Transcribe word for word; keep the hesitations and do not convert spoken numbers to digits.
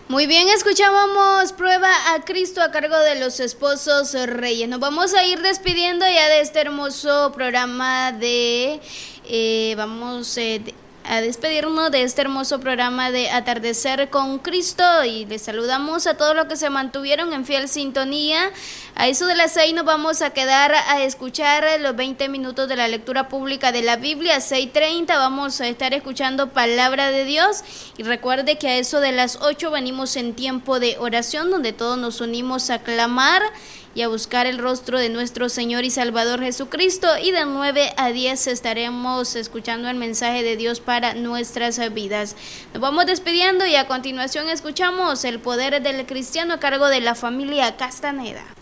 Muy bien, escuchábamos Prueba a Cristo a cargo de los Esposos Reyes. Nos vamos a ir despidiendo ya de este hermoso programa de... Eh, vamos eh, de, a despedirnos de este hermoso programa de Atardecer con Cristo y les saludamos a todos los que se mantuvieron en fiel sintonía. A eso de las seis nos vamos a quedar a escuchar los veinte minutos de la lectura pública de la Biblia. A seis treinta vamos a estar escuchando Palabra de Dios y recuerde que a eso de las ocho venimos en tiempo de oración donde todos nos unimos a clamar y a buscar el rostro de nuestro Señor y Salvador Jesucristo, y de nueve a diez estaremos escuchando el mensaje de Dios para nuestras vidas. Nos vamos despidiendo y a continuación escuchamos El Poder del Cristiano a cargo de la familia Castaneda.